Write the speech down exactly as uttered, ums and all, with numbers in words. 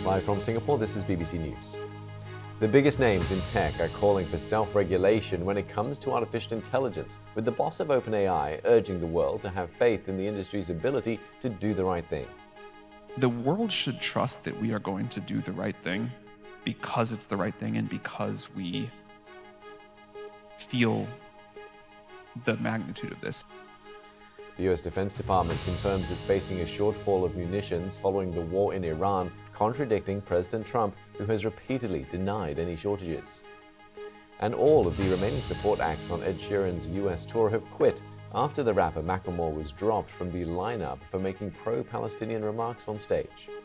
Live from Singapore, this is B B C News. The biggest names in tech are calling for self-regulation when it comes to artificial intelligence, with the boss of OpenAI urging the world to have faith in the industry's ability to do the right thing. The world should trust that we are going to do the right thing because it's the right thing and because we feel the magnitude of this. The U S Defense Department confirms it's facing a shortfall of munitions following the war in Iran, contradicting President Trump, who has repeatedly denied any shortages. And all of the remaining support acts on Ed Sheeran's U S tour have quit after the rapper Macklemore was dropped from the lineup for making pro-Palestinian remarks on stage.